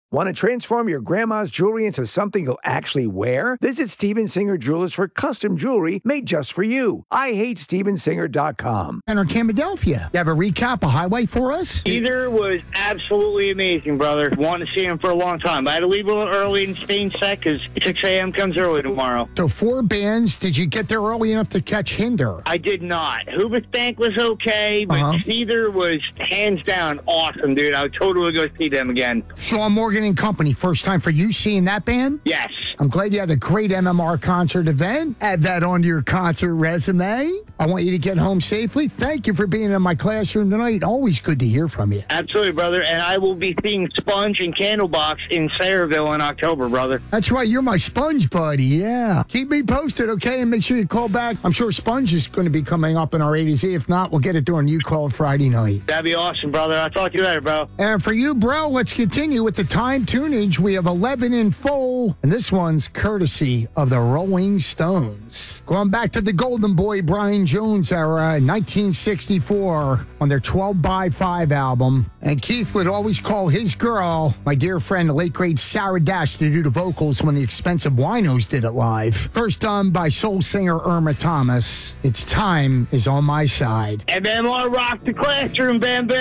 Want to transform your grandma's jewelry into something you'll actually wear? Visit Steven Singer Jewelers for custom jewelry made just for you. IHateStevenSinger.com. And our Campodelphia. You have a recap of Highway for us? Either was absolutely amazing, brother. Wanted to see him for a long time. I had to leave a little early and stay in set because 6 a.m. comes early tomorrow. So 4 bands. Did you get there early enough to catch Hinder? I did not. Hoobastank was okay, but Either was hands down awesome, dude. I would totally go see them again. Sean Morgan and Company. First time for you seeing that band? Yes. I'm glad you had a great MMR concert event. Add that onto your concert resume. I want you to get home safely. Thank you for being in my classroom tonight. Always good to hear from you. Absolutely, brother. And I will be seeing Sponge and Candlebox in Sayreville in October, brother. That's right. You're my Sponge buddy. Yeah. Keep me posted, okay? And make sure you call back. I'm sure Sponge is going to be coming up in our A to Z. If not, we'll get it during You Call Friday night. That'd be awesome, brother. I'll talk to you later, bro. And for you, bro, let's continue with the time tunage. We have 11 in full, and this one's courtesy of the Rolling Stones. Going back to the Golden Boy Brian Jones era in 1964 on their 12x5 album. And Keith would always call his girl, my dear friend, the late great Sarah Dash, to do the vocals when the Expensive Winos did it live. First done by soul singer Irma Thomas. It's Time Is on My Side. MMR rock the classroom, Bam Bam.